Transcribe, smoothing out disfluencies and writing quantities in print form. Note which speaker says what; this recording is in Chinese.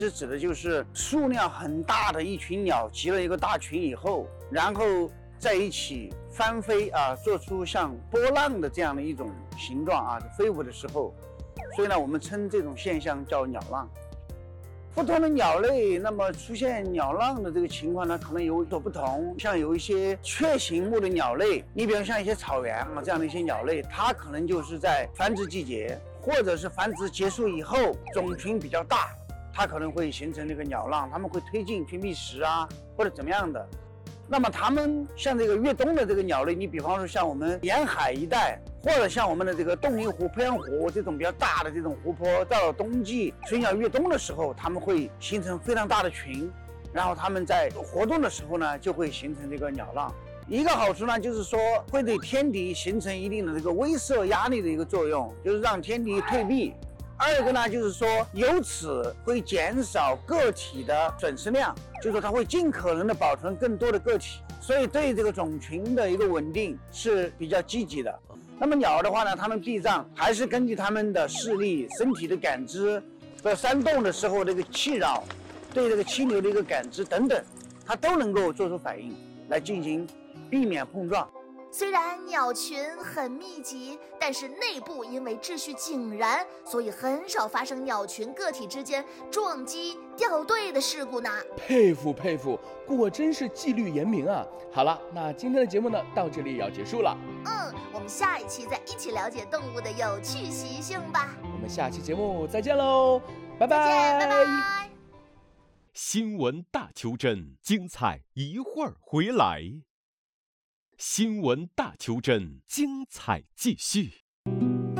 Speaker 1: 这指的就是数量很大的一群鸟集了一个大群以后，然后在一起翻飞啊，做出像波浪的这样的一种形状啊，飞舞的时候，所以呢，我们称这种现象叫鸟浪。不同的鸟类，那么出现鸟浪的这个情况呢，可能有所不同。像有一些雀形目的鸟类，你比如像一些草原啊这样的一些鸟类，它可能就是在繁殖季节或者是繁殖结束以后，种群比较大，它可能会形成这个鸟浪，它们会推进去觅食啊，或者怎么样的。那么它们像这个越冬的这个鸟类，你比方说像我们沿海一带，或者像我们的这个洞庭湖、鄱阳湖这种比较大的这种湖泊，到了冬季水鸟越冬的时候，它们会形成非常大的群，然后它们在活动的时候呢，就会形成这个鸟浪。一个好处呢，就是说会对天敌形成一定的这个威慑压力的一个作用，就是让天敌退避。二个呢，就是说由此会减少个体的损失量，就是说它会尽可能的保存更多的个体，所以对这个种群的一个稳定是比较积极的。那么鸟的话呢，它们避障还是根据它们的视力、身体的感知，在山洞的时候这个气扰，对这个气流的一个感知等等，它都能够做出反应来进行避免碰撞。
Speaker 2: 虽然鸟群很密集，但是内部因为秩序井然，所以很少发生鸟群个体之间撞击、掉队的事故呢。
Speaker 3: 佩服佩服，果真是纪律严明啊！好了，那今天的节目呢，到这里也要结束了。
Speaker 2: 我们下一期再一起了解动物的有趣习性吧。
Speaker 3: 我们下期节目再见喽，拜拜！
Speaker 2: 再见，拜拜。
Speaker 4: 新闻大求真，精彩一会儿回来。新闻大求真，精彩继续。